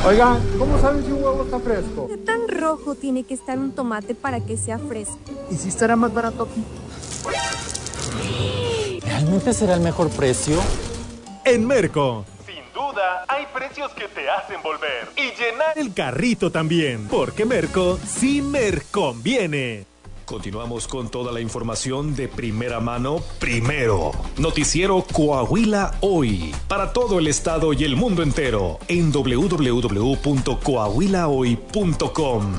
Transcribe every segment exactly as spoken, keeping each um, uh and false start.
Oigan, ¿cómo saben si un huevo está fresco? ¿Qué tan rojo tiene que estar un tomate para que sea fresco? ¿Y si estará más barato aquí? ¿Realmente será el mejor precio? En Merco, sin duda, hay precios que te hacen volver y llenar el carrito también, porque Merco sí Merconviene. Continuamos con toda la información de primera mano, primero. Noticiero Coahuila Hoy, para todo el estado y el mundo entero, en doble u doble u doble u punto coahuila hoy punto com.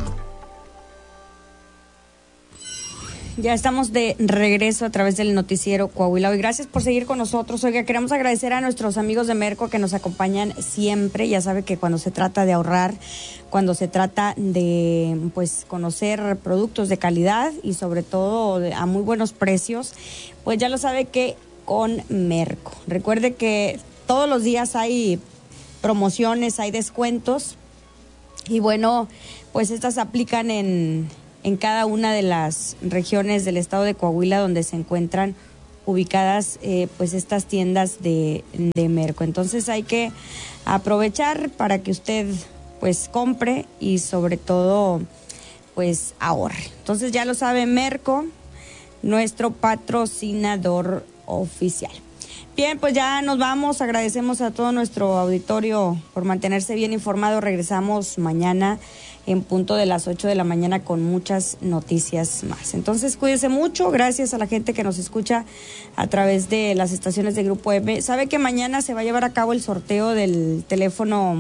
Ya estamos de regreso a través del noticiero Coahuila Hoy. Gracias por seguir con nosotros. Oiga, queremos agradecer a nuestros amigos de Merco que nos acompañan siempre. Ya sabe que cuando se trata de ahorrar, cuando se trata de pues conocer productos de calidad y sobre todo de, a muy buenos precios, pues ya lo sabe que con Merco. Recuerde que todos los días hay promociones, hay descuentos y bueno, pues estas se aplican en... en cada una de las regiones del estado de Coahuila donde se encuentran ubicadas eh, pues estas tiendas de, de Merco. Entonces hay que aprovechar para que usted pues compre y sobre todo pues ahorre. Entonces ya lo sabe, Merco, nuestro patrocinador oficial. Bien, pues ya nos vamos. Agradecemos a todo nuestro auditorio por mantenerse bien informado. Regresamos mañana en punto de las ocho de la mañana con muchas noticias más. Entonces, cuídese mucho. Gracias a la gente que nos escucha a través de las estaciones de Grupo M. Sabe que mañana se va a llevar a cabo el sorteo del teléfono